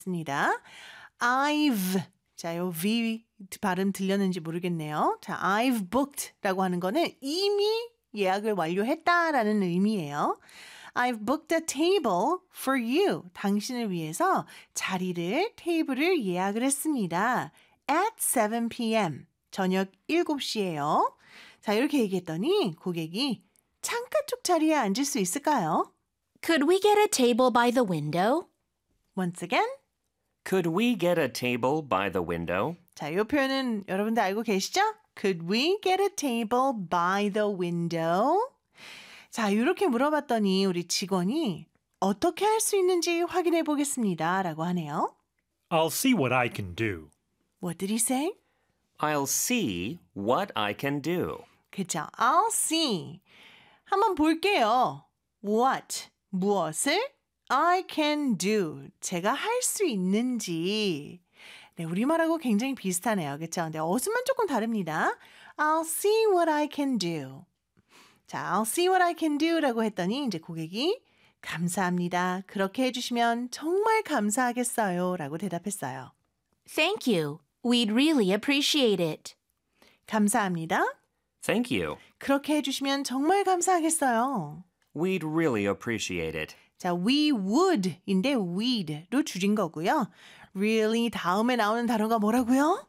습니다. I've 자, 요 V 발음 들렸는지 모르겠네요. 자, I've booked라고 하는 거는 이미 예약을 완료했다라는 의미예요. I've booked a table for you. 당신을 위해서 자리를, 테이블을 예약을 했습니다. At 7 p.m. 저녁 7시예요. 자, 이렇게 얘기했더니 고객이 창가 쪽 자리에 앉을 수 있을까요? Could we get a table by the window? Once again. Could we get a table by the window? 자, 이 표현은 여러분들 알고 계시죠? Could we get a table by the window? 자, 이렇게 물어봤더니 우리 직원이 어떻게 할 수 있는지 확인해 보겠습니다. 라고 하네요. I'll see what I can do. What did he say? I'll see what I can do. 그쵸. I'll see. 한번 볼게요. What? 무엇을? I can do. 제가 할 수 있는지. 네, 우리말하고 굉장히 비슷하네요. 그쵸? 근데 어순만 조금 다릅니다. I'll see what I can do. 자, I'll see what I can do 라고 했더니 이제 고객이 감사합니다. 그렇게 해주시면 정말 감사하겠어요. 라고 대답했어요. Thank you. We'd really appreciate it. 감사합니다. Thank you. 그렇게 해주시면 정말 감사하겠어요. We'd really appreciate it. 자, we would인데 we'd로 줄인 거고요. really 다음에 나오는 단어가 뭐라고요?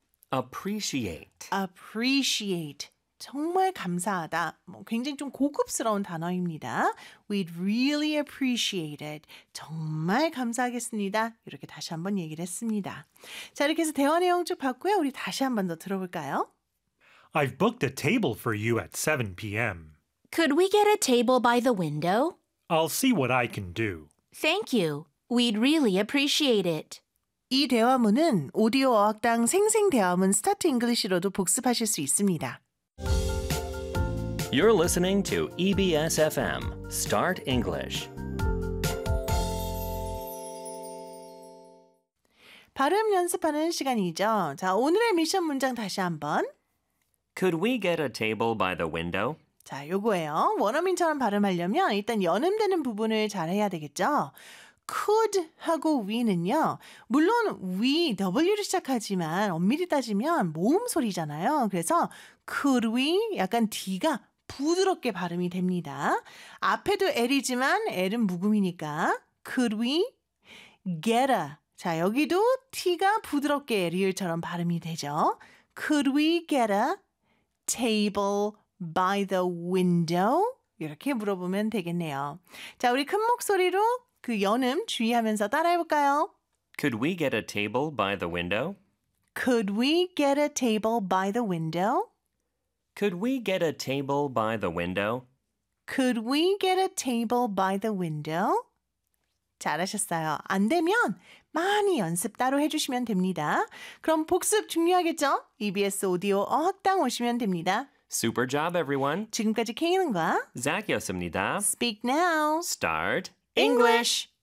Appreciate. appreciate. 정말 감사하다. 굉장히 좀 고급스러운 단어입니다. We'd really appreciate it. 정말 감사하겠습니다. 이렇게 다시 한번 얘기를 했습니다. 자, 이렇게 해서 대화 내용 쭉 봤고요. 우리 다시 한번 더 들어볼까요? I've booked a table for you at 7 p.m. Could we get a table by the window? I'll see what I can do. Thank you. We'd really appreciate it. 이 대화문은 오디오 어학당 생생대화문 스타트 잉글리시로도 복습하실 수 있습니다. You're listening to EBS FM. Start English. 발음 연습하는 시간이죠. 자, 오늘의 미션 문장 다시 한번. Could we get a table by the window? 자, 요거예요. 원어민처럼 발음하려면 일단 연음되는 부분을 잘 해야 되겠죠. could 하고 we는요. 물론 we, w로 시작하지만 엄밀히 따지면 모음 소리잖아요. 그래서 could we 약간 D가 부드럽게 발음이 됩니다. 앞에도 L이지만 L은 묵음이니까 could we get a 자, 여기도 T가 부드럽게 리을처럼 발음이 되죠. Could we get a table by the window? 이렇게 물어보면 되겠네요. 자, 우리 큰 목소리로 그 연음 주의하면서 따라해볼까요? Could we get a table by the window? Could we get a table by the window? Could we get a table by the window? Could we get a table by the window? 잘하셨어요. 안 되면 많이 연습 따로 해주시면 됩니다. 그럼 복습 중요하겠죠? EBS 오디오 어학당 오시면 됩니다. Super job, everyone. 지금까지 케이는과 Zach였습니다. Speak Now. Start English.